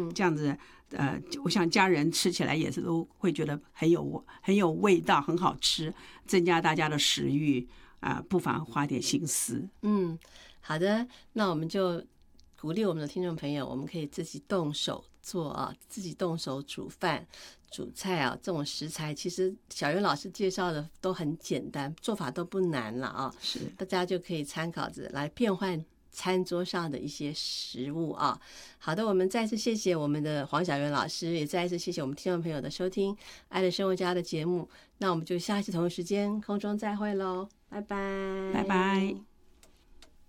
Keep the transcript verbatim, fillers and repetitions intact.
嗯， 这样子，呃，我想家人吃起来也是都会觉得很有很有味道，很好吃，增加大家的食欲啊、呃，不妨花点心思。 嗯，好的，那我们就鼓励我们的听众朋友，我们可以自己动手做啊，自己动手煮饭、煮菜啊，这种食材其实小云老师介绍的都很简单，做法都不难了啊， 是， 大家就可以参考着来变换餐桌上的一些食物啊。好的，我们再次谢谢我们的黄小云老师，也再一次谢谢我们听众朋友的收听《爱的生活家》的节目。那我们就下期同一时间空中再会喽，拜拜， 拜拜。